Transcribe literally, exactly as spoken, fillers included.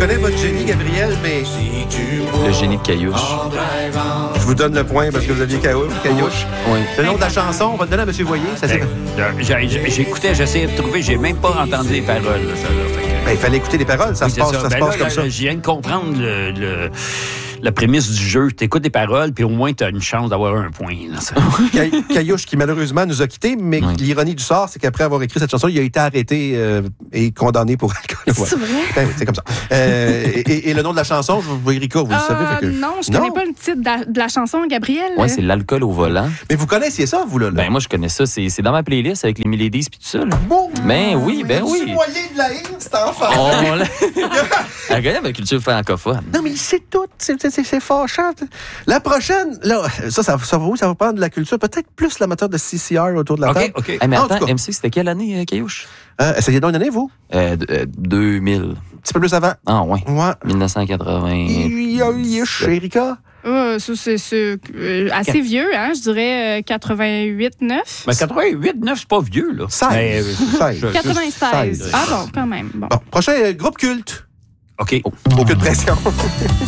connais votre génie, Gabriel, mais... Le génie de Caillouche. Je vous donne le point parce que vous aviez Caillouche. Caillouche. Oui. Le nom de la chanson, on va le donner à M. Voyer. Ça, c'est... J'ai- J'écoutais, j'essayais de trouver, j'ai même pas entendu les paroles. Là, ça, là, fait que- Ben, il fallait écouter les paroles. Ça Oui, se c'est passe, ça. ça se Ben passe là, comme là, ça. Je viens de comprendre le, le- la prémisse du jeu. Tu écoutes les paroles, puis au moins, tu as une chance d'avoir un point. Là, ça. Ca- Caillouche qui malheureusement nous a quittés, mais Oui. l'ironie du sort, c'est qu'après avoir écrit cette chanson, il a été arrêté euh, et condamné pour alcool. C'est vrai? Ben oui, c'est comme ça. Euh, et, et le nom de la chanson, je vous Erika, vous le savez. Fait que... Euh, non, je connais pas le titre de la, de la chanson, Gabriel. Oui, c'est l'alcool au volant. Mais vous connaissiez ça, vous, là? là? Ben, moi, je connais ça. C'est c'est dans ma playlist avec les Miladies puis tout ça. Là. Bon! Ben oui, ben oui. Noyé de la haine, cet enfant! On l'a. Regarde ma culture francophone. Non, mais il sait tout. C'est, c'est, c'est fâchant. La prochaine, là, ça, ça, ça va où? Ça va prendre de la culture. Peut-être plus l'amateur de C C R autour de la OK, table. OK. Hey, mais En attends, tout cas. M C, c'était quelle année, euh, Caillouche? Euh, essayez donc une année, vous? Euh, d- euh, deux mille. Un petit peu plus avant. Ah, ouais. Ouais. dix-neuf cent quatre-vingts. Euh, Erika? ça, c'est c'est, euh, assez vieux, hein? Je dirais euh, quatre-vingt-huit neuf. Ben, quatre-vingt-huit neuf, c'est pas vieux, là. seize. Mais, euh, seize. je- quatre-vingt-seize. seize. Ah bon, quand même. Bon. Bon, prochain euh, groupe culte. OK. Aucune pression.